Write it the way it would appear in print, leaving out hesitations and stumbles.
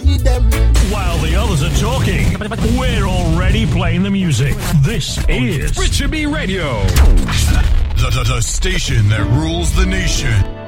need them. While the others are talking, we're already playing the music. This is Richard B Radio. The station that rules the nation.